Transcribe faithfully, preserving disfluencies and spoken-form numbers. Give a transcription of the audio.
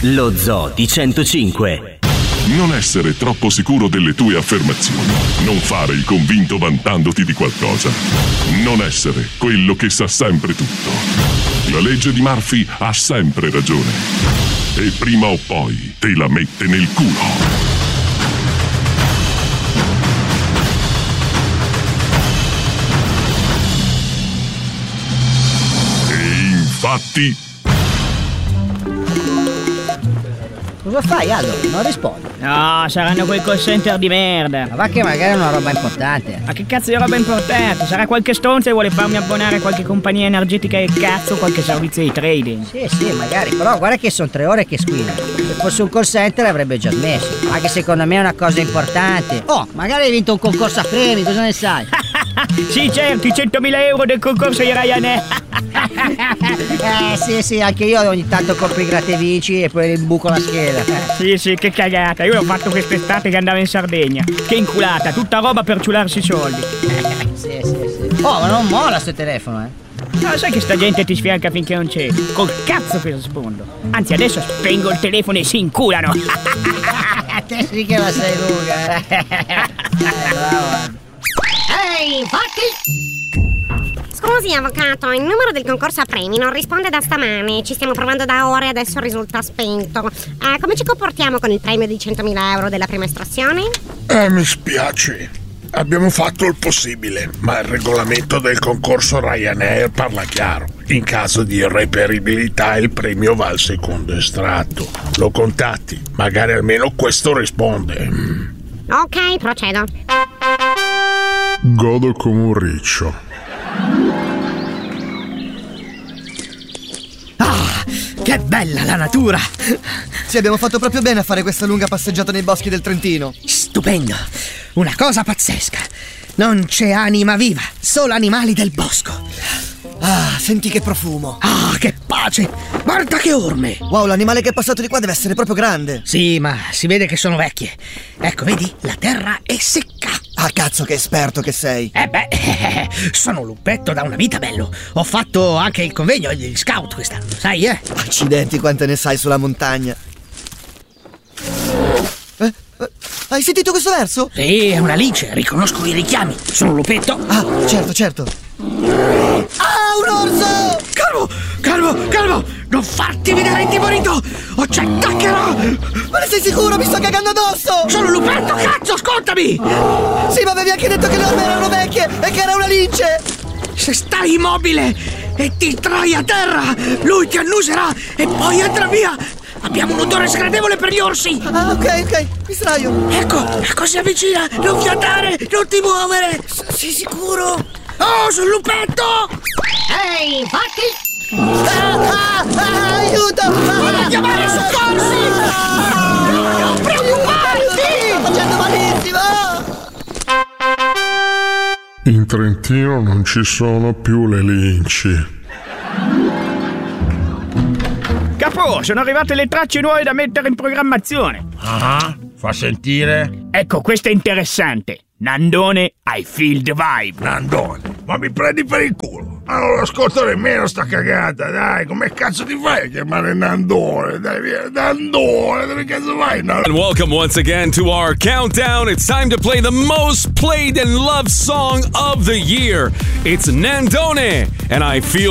Lo Zoo di centocinque. Non essere troppo sicuro delle tue affermazioni. Non fare il convinto vantandoti di qualcosa. Non essere quello che sa sempre tutto. La legge di Murphy ha sempre ragione. E prima o poi te la mette nel culo. Infatti. Cosa fai, Aldo? Non rispondi. No, saranno quei call center di merda. Ma va che magari è una roba importante. Ma che cazzo di roba importante? Sarà qualche stronzo e vuole farmi abbonare a qualche compagnia energetica e cazzo qualche servizio di trading. Sì, sì, magari. Però guarda che sono tre ore che squilla. Se fosse un call center avrebbe già smesso. Ma che secondo me è una cosa importante. Oh, magari hai vinto un concorso a premi, cosa ne sai? Sì, certo, i centomila euro del concorso di Ryanair. Eh, sì, sì, anche io ogni tanto compro i gratta e vinci e poi imbuco la scheda. Sì, sì, che cagata. Io l'ho fatto quest'estate che andavo in Sardegna. Che inculata, tutta roba per ciularsi i soldi. Sì, sì, sì. Oh, ma non molla sto telefono, eh. No, sai che sta gente ti sfianca finché non c'è. Col cazzo che rispondo. Anzi, adesso spengo il telefono e si inculano. Te sì che la sei lunga. Eh, bravo. Ehi, infatti! Scusi, avvocato, il numero del concorso a premi non risponde da stamane. Ci stiamo provando da ore e adesso risulta spento. Eh, come ci comportiamo con il premio di centomila euro della prima estrazione? Eh, mi spiace. Abbiamo fatto il possibile, ma il regolamento del concorso Ryanair parla chiaro. In caso di irreperibilità il premio va al secondo estratto. Lo contatti, magari almeno questo risponde. Ok, procedo. Godo come un riccio. Ah, che bella la natura! Sì, abbiamo fatto proprio bene a fare questa lunga passeggiata nei boschi del Trentino. Stupendo! Una cosa pazzesca! Non c'è anima viva, solo animali del bosco. Ah, senti che profumo. Ah, che pace! Guarda che orme! Wow, l'animale che è passato di qua deve essere proprio grande. Sì, ma si vede che sono vecchie. Ecco, vedi? La terra è secca. Ah, cazzo, che esperto che sei. Eh beh, sono un luppetto da una vita, bello. Ho fatto anche il convegno agli scout quest'anno, sai, eh? Accidenti, quante ne sai sulla montagna. Eh, eh, hai sentito questo verso? Sì, è una lince, riconosco i richiami. Sono un lupetto. Ah, certo, certo. Ah, un orso! Calmo, calmo, calmo! Non farti vedere intimorito! O ci attaccherò! Ma ne sei sicuro? Mi sto cagando addosso! Sono un lupetto, cazzo, ascoltami! Sì, ma avevi anche detto che le orme erano vecchie e che era una lince! Se stai immobile e ti trai a terra, lui ti annuserà e poi andrà via! Abbiamo un odore sgradevole per gli orsi! Ah, ok, ok, mi sdraio. Ecco, ecco, si avvicina! Non fiatare, non ti muovere! S- sei sicuro? Oh, sul lupetto! Ehi, infatti! Ah, ah, ah, aiuto! Vado a chiamare i soccorsi! Ah, non preoccuparti! Sto facendo malissimo! In Trentino non ci sono più le linci. Capo, sono arrivate le tracce nuove da mettere in programmazione. Ah, fa sentire? Ecco, questa è interessante. Nandone, I feel the vibe. Nandone, ma mi prendi per il culo? Ma non ascolto nemmeno sta cagata, dai, come cazzo ti fai a chiamare Nandone? Dai, via, Nandone, dove cazzo vai? Nandone? And welcome once again to our countdown. It's time to play the most played and loved song of the year. It's Nandone, and I feel